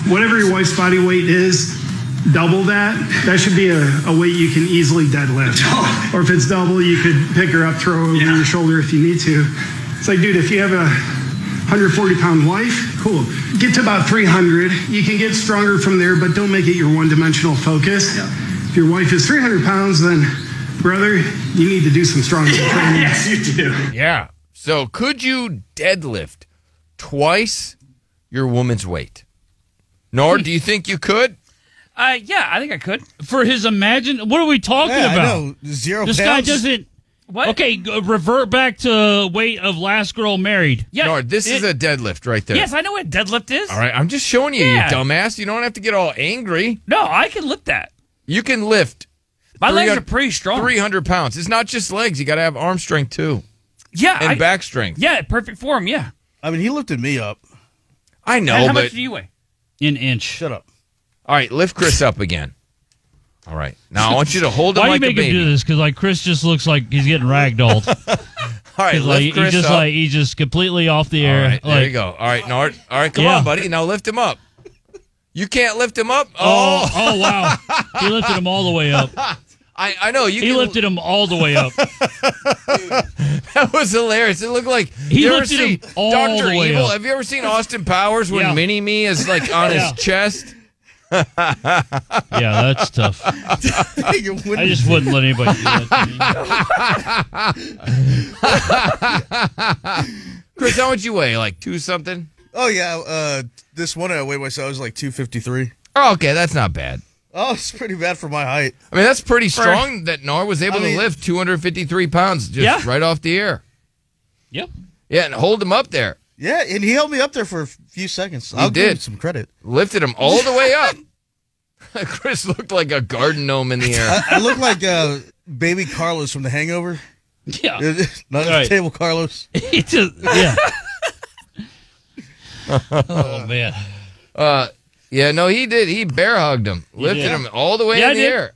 whatever your wife's body weight is, double that. That should be a weight you can easily deadlift. Or if it's double, you could pick her up, throw her over your shoulder if you need to. It's like, dude, if you have a 140-pound wife, cool. Get to about 300. You can get stronger from there, but don't make it your one-dimensional focus. Yeah. If your wife is 300 pounds, then, brother, you need to do some stronger training. Yes, you do. Yeah. So could you deadlift twice your woman's weight? Nor, do you think you could? Yeah, I think I could. For his what are we talking about? I know. 0 this pounds. guy doesn't. What? Okay, revert back to weight of last girl married. Yeah, Nor, this is a deadlift right there. Yes, I know what deadlift is. All right, I'm just showing you, Yeah. you dumbass. You don't have to get all angry. No, I can lift that. You can lift. My legs are pretty strong. 300 pounds. It's not just legs. You got to have arm strength, too. Yeah. And back strength. Yeah, perfect form, yeah. I mean, he lifted me up. I know, And how but... much do you weigh? An inch. Shut up. All right, lift Chris up again. All right. Now, I want you to hold him Why like do a you make baby. him do this? Because like Chris just looks like he's getting ragdolled. All right, lift Chris up. He's just completely off the All air. right, there you go. All right, Nard. All right, come on, buddy. Now lift him up. You can't lift him up? Oh, wow. He lifted him all the way up. I know. He lifted him all the way up. That was hilarious. It looked like He you ever lifted see him all Dr. the way Evil? up. Have you ever seen Austin Powers when Yeah. Mini-Me is like on his chest? Yeah, that's tough. I just wouldn't let anybody do that to me. Chris, how much you weigh? Like 2 something? Oh, yeah. This one I weighed myself was like 253. Oh, okay, that's not bad. Oh, it's pretty bad for my height. I mean, that's pretty strong that Nar was able to lift 253 pounds just right off the air. Yep. Yeah, and hold him up there. Yeah, and he held me up there for a few seconds. I'll give him some credit. Lifted him all the way up. Chris looked like a garden gnome in the air. I look like baby Carlos from The Hangover. Yeah. Not at the table, Carlos. He just, yeah. Oh, man. Yeah, no, he did. He bear hugged him. Lifted him all the way in the air.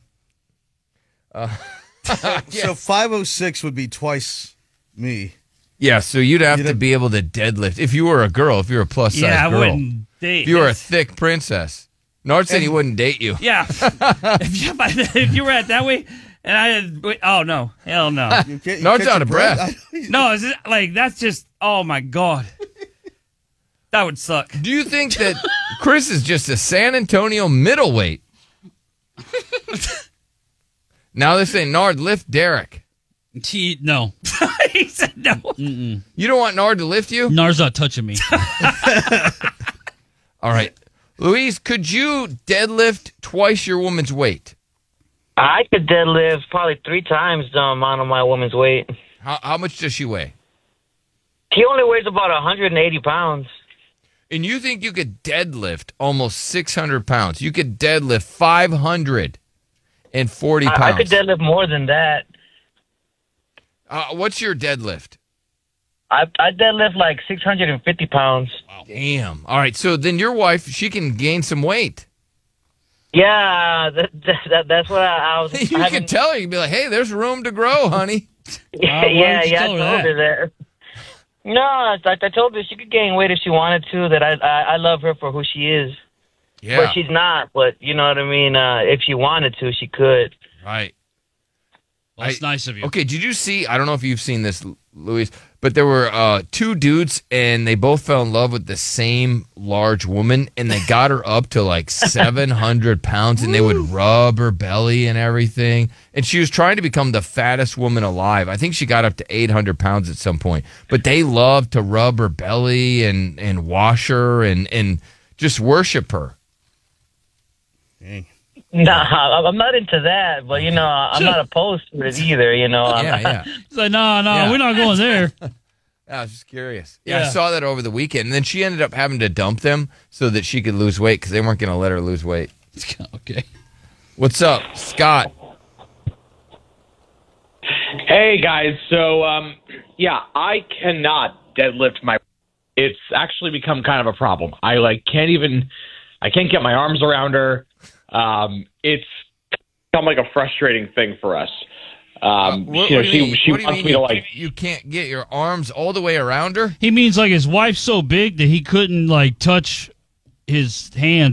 So 506 would be twice me. Yeah, so you'd have to be able to deadlift. If you were a girl, if you were a plus-size girl. I wouldn't date. If you were a thick princess. Nard said he wouldn't date you. Yeah. if you were at that way, and I had, oh, no. Hell no. Nard's out of breath. No, it's just, like, that's just, oh, my God. That would suck. Do you think that Chris is just a San Antonio middleweight? Now they're saying, Nard, lift Derek. No. He said no. Mm-mm. You don't want Nard to lift you? Nard's not touching me. All right. Louise, could you deadlift twice your woman's weight? I could deadlift probably 3 times the amount of my woman's weight. How much does she weigh? He only weighs about 180 pounds. And you think you could deadlift almost 600 pounds? You could deadlift 540 pounds. I could deadlift more than that. What's your deadlift? I deadlift like 650 pounds. Wow. Damn. All right, so then your wife, she can gain some weight. Yeah, that's what I was... You can tell her. You can be like, hey, there's room to grow, honey. Yeah, I told her that. No, I told her she could gain weight if she wanted to, that I love her for who she is. Yeah. But she's not, but you know what I mean? If she wanted to, she could. Right. Well, that's nice of you. Okay, did you see, I don't know if you've seen this, Luis, but there were 2 dudes, and they both fell in love with the same large woman, and they got her up to like 700 pounds, and they would rub her belly and everything. And she was trying to become the fattest woman alive. I think she got up to 800 pounds at some point. But they loved to rub her belly and wash her and just worship her. Dang. Nah, I'm not into that, but, you know, I'm not opposed to it either, you know. Yeah. He's like, no, we're not going there. I was just curious. Yeah, I saw that over the weekend. And then she ended up having to dump them so that she could lose weight because they weren't going to let her lose weight. Okay. What's up, Scott? Hey, guys. So, I cannot deadlift my... It's actually become kind of a problem. I can't get my arms around her. It's become like a frustrating thing for us. She wants me to You can't get your arms all the way around her? He means like his wife's so big that he couldn't like touch his hands